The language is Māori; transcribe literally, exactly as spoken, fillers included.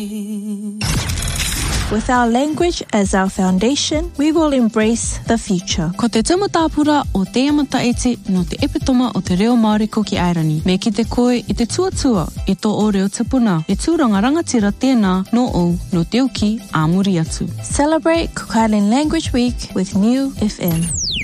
With our language as our foundation, we will embrace the future. Ko te tamatāpura o te amata ete no te epitoma o te reo Māori ko ki Airani. Me ki te koe i te tuatua i tō o reo tipuna. E tūranga rangatira tēnā no o no te uki a muri atu. Celebrate Kukailen Language Week with New F M.